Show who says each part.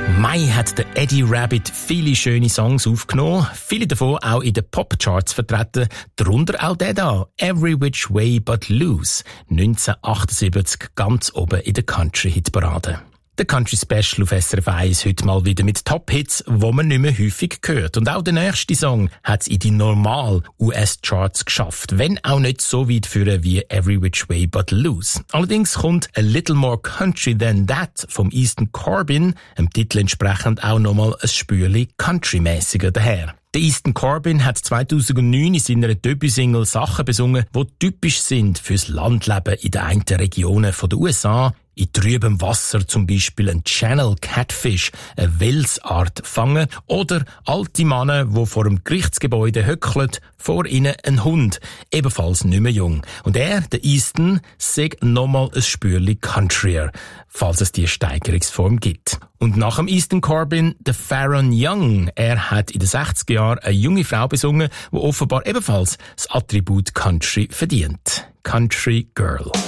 Speaker 1: Mai hat der Eddie Rabbitt viele schöne Songs aufgenommen, viele davon auch in den Popcharts vertreten, darunter auch der da, Every Which Way But Loose, 1978 ganz oben in der Country-Hitparade. Der Country Special auf SRF 1 heute mal wieder mit Top-Hits, die man nicht mehr häufig hört. Und auch der nächste Song hat es in die normal US-Charts geschafft, wenn auch nicht so weit führen wie Every Which Way But Loose. Allerdings kommt A Little More Country Than That vom Easton Corbin, dem Titel entsprechend auch nochmal ein Spürchen countrymäßiger daher. Der Easton Corbin hat 2009 in seiner Debütsingle Sachen besungen, die typisch sind fürs Landleben in den einen Regionen der USA. In trübem Wasser zum Beispiel ein Channel Catfish, eine Welsart fangen, oder alte Männer, die vor dem Gerichtsgebäude höckeln, vor ihnen ein Hund, ebenfalls nicht mehr jung. Und der Easton, sagt nochmal ein Spürchen countryer, falls es die Steigerungsform gibt. Und nach dem Easton Corbin, der Faron Young. Er hat in den 60er Jahren eine junge Frau besungen, die offenbar ebenfalls das Attribut Country verdient. Country Girl.